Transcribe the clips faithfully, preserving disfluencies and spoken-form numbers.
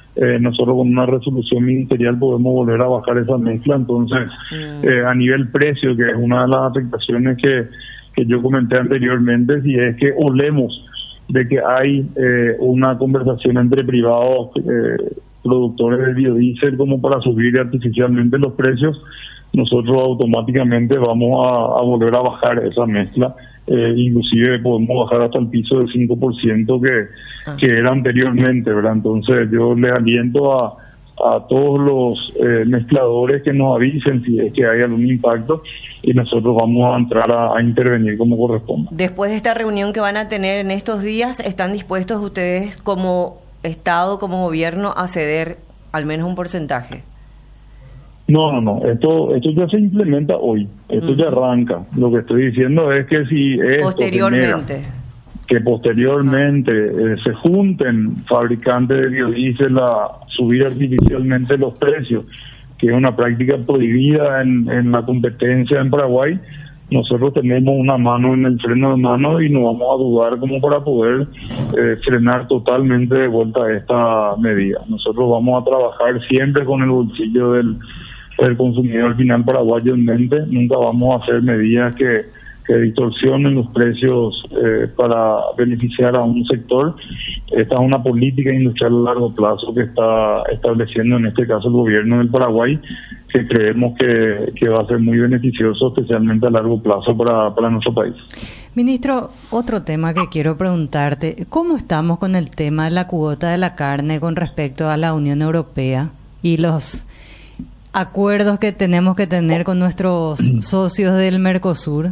eh, nosotros con una resolución ministerial podemos volver a bajar esa mezcla. Entonces, mm. eh, a nivel precio, que es una de las afectaciones que, que yo comenté anteriormente, si es que olemos de que hay eh, una conversación entre privados eh, productores de biodiesel como para subir artificialmente los precios, nosotros automáticamente vamos a, a volver a bajar esa mezcla, eh, inclusive podemos bajar hasta el piso del cinco por ciento que, ah. que era anteriormente, ¿verdad? Entonces yo les aliento a, a todos los eh, mezcladores que nos avisen si es que hay algún impacto y nosotros vamos a entrar a, a intervenir como corresponde. Después de esta reunión que van a tener en estos días, ¿están dispuestos ustedes como Estado, como gobierno, a ceder al menos un porcentaje? No, no, no. Esto esto ya se implementa hoy. Esto uh-huh. ya arranca. Lo que estoy diciendo es que si esto posteriormente genera, que posteriormente uh-huh. eh, se junten fabricantes de biodiesel a subir artificialmente los precios, que es una práctica prohibida en, en la competencia en Paraguay, nosotros tenemos una mano en el freno de mano y no vamos a dudar como para poder eh, frenar totalmente de vuelta a esta medida. Nosotros vamos a trabajar siempre con el bolsillo del, del consumidor final paraguayo en mente. Nunca vamos a hacer medidas que, que distorsionen los precios eh, para beneficiar a un sector. Esta es una política industrial a largo plazo que está estableciendo en este caso el gobierno del Paraguay, que creemos que, que va a ser muy beneficioso, especialmente a largo plazo para, para nuestro país. Ministro, otro tema que quiero preguntarte, ¿cómo estamos con el tema de la cuota de la carne con respecto a la Unión Europea y los acuerdos que tenemos que tener con nuestros socios del Mercosur?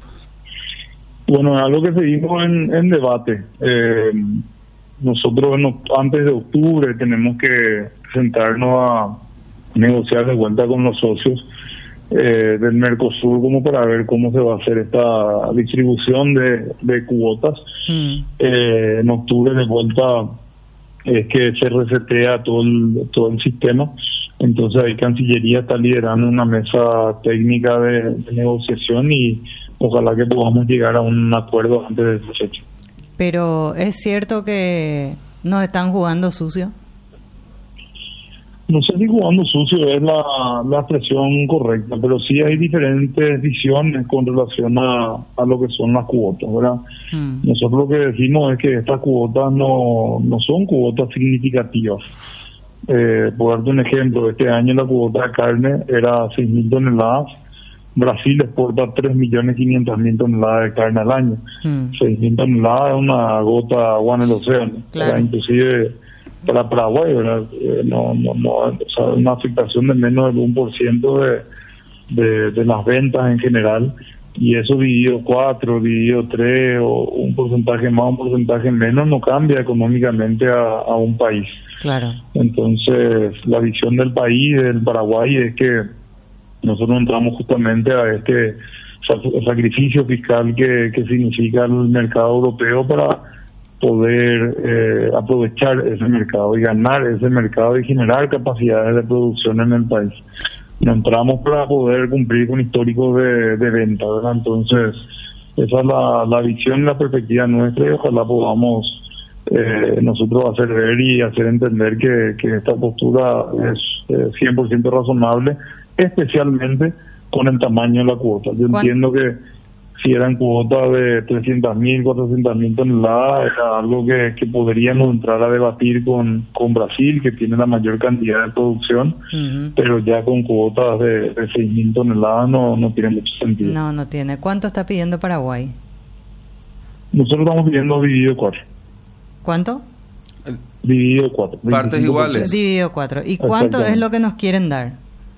Bueno, es algo que seguimos en, en debate. Eh, nosotros en, antes de octubre tenemos que sentarnos a negociar de vuelta con los socios eh, del Mercosur como para ver cómo se va a hacer esta distribución de, de cuotas. Mm. Eh, en octubre de vuelta es que se resetea todo el, todo el sistema. Entonces ahí Cancillería está liderando una mesa técnica de, de negociación y ojalá que podamos llegar a un acuerdo antes de esa fecha. Pero ¿es cierto que nos están jugando sucio? No sé si jugando sucio es la, la expresión correcta, pero sí hay diferentes visiones con relación a, a lo que son las cuotas, ¿verdad? Mm. Nosotros lo que decimos es que estas cuotas no, no son cuotas significativas. Eh, por darte un ejemplo, este año la cuota de carne era seis mil toneladas. Brasil exporta tres millones quinientas mil toneladas de carne al año. Mm. seis mil toneladas es una gota de agua en el océano. Claro. Inclusive para Paraguay, ¿verdad? Eh, no, no, no, o sea, una afectación de menos del uno por ciento de, de, de las ventas en general, y eso dividido cuatro, dividido tres, o un porcentaje más, un porcentaje menos, no cambia económicamente a, a un país. Claro. Entonces, la visión del país, del Paraguay, es que nosotros entramos justamente a este sacrificio fiscal que, que significa el mercado europeo para poder eh, aprovechar ese mercado y ganar ese mercado y generar capacidades de producción en el país. No entramos para poder cumplir con históricos de, de venta, ¿verdad? Entonces, esa es la, la visión y la perspectiva nuestra, y ojalá podamos eh, nosotros hacer ver y hacer entender que, que esta postura es eh, cien por ciento razonable, especialmente con el tamaño de la cuota. Yo entiendo que si eran cuotas de trescientas mil, cuatrocientas mil toneladas, era algo que, que podríamos entrar a debatir con, con Brasil, que tiene la mayor cantidad de producción, uh-huh. pero ya con cuotas de, de seis mil toneladas no, no tiene mucho sentido. No, no tiene. ¿Cuánto está pidiendo Paraguay? Nosotros estamos pidiendo dividido cuatro. ¿Cuánto? Dividido cuatro. Partes iguales. Dividido cuatro. ¿Y cuánto es lo que nos quieren dar?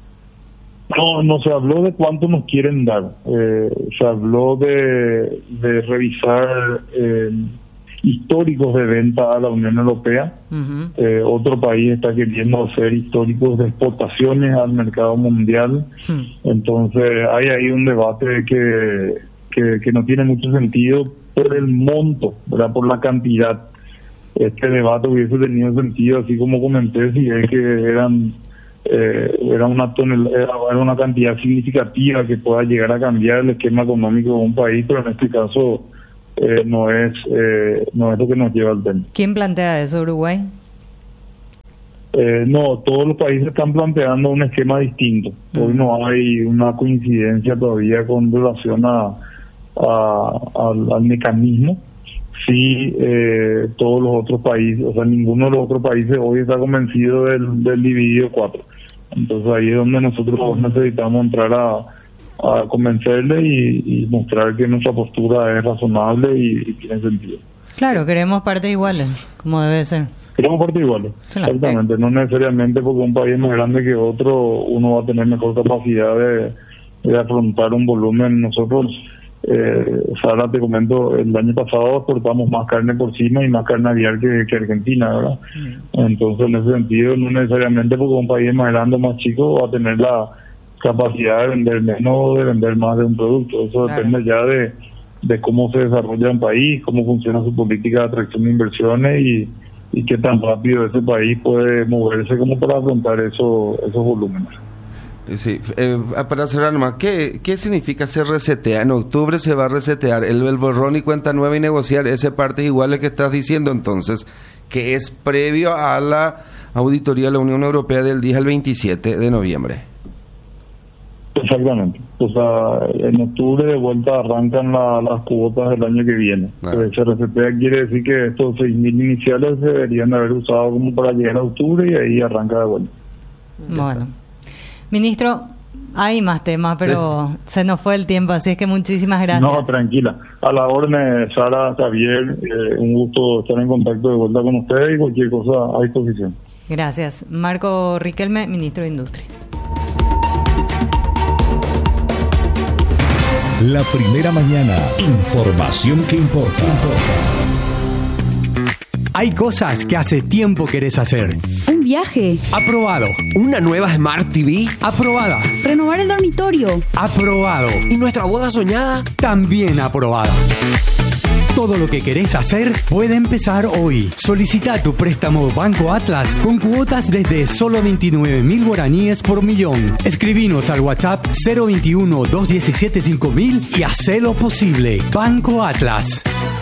No, no se habló de cuánto nos quieren dar. Eh, se habló de, de revisar eh, históricos de venta a la Unión Europea. Uh-huh. Eh, otro país está queriendo hacer históricos de exportaciones al mercado mundial. Uh-huh. Entonces hay ahí un debate que, que, que no tiene mucho sentido por el monto, ¿verdad? Por la cantidad. Este debate hubiese tenido sentido, así como comenté, si es que eran Eh, era una tonel, era, era una cantidad significativa que pueda llegar a cambiar el esquema económico de un país, pero en este caso eh, no es eh, no es lo que nos lleva al tema. ¿Quién plantea eso, Uruguay? Eh, no, todos los países están planteando un esquema distinto. Hoy no hay una coincidencia todavía con relación a, a al, al mecanismo. Sí, eh, todos los otros países, o sea, ninguno de los otros países hoy está convencido del, del dividido cuatro. Entonces ahí es donde nosotros necesitamos entrar a, a convencerle y, y mostrar que nuestra postura es razonable y, y tiene sentido. Claro, queremos partes iguales, como debe ser. Queremos partes iguales, claro. Exactamente. No necesariamente porque un país es más grande que otro, uno va a tener mejor capacidad de, de afrontar un volumen. Nosotros, eh, Sara, te comento, el año pasado exportamos más carne porcina y más carne aviar que, que Argentina, ¿verdad? Mm. Entonces, en ese sentido, no necesariamente porque un país es más grande o más chico va a tener la capacidad de vender menos o de vender más de un producto. Eso claro. Depende ya de de cómo se desarrolla un país, cómo funciona su política de atracción de inversiones y, y qué tan rápido ese país puede moverse como para afrontar eso, esos volúmenes. Sí, eh, para cerrar nomás, ¿qué, ¿qué significa se resetea? En octubre se va a resetear el, el borrón y cuenta nueva y negociar ese partes iguales que estás diciendo entonces, que es previo a la auditoría de la Unión Europea del diez al veintisiete de noviembre. Exactamente. O sea, en octubre de vuelta arrancan la, las cuotas del año que viene. Ah. Se resetea quiere decir que estos seis mil iniciales se deberían haber usado como para llegar a octubre y ahí arranca de vuelta. Bueno. Ministro, hay más temas, pero sí. Se nos fue el tiempo, así es que muchísimas gracias. No, tranquila. A la orden, Sara, Javier, eh, un gusto estar en contacto de vuelta con ustedes y cualquier cosa a disposición. Gracias. Marco Riquelme, Ministro de Industria. La Primera Mañana. Información que importa. Hay cosas que hace tiempo querés hacer. Un viaje. Aprobado. Una nueva Smart T V. Aprobada. Renovar el dormitorio. Aprobado. ¿Y nuestra boda soñada? También aprobada. Todo lo que querés hacer puede empezar hoy. Solicita tu préstamo Banco Atlas con cuotas desde solo veintinueve mil guaraníes por millón. Escribinos al WhatsApp cero veintiuno, doscientos diecisiete, cinco mil y hacé lo posible. Banco Atlas.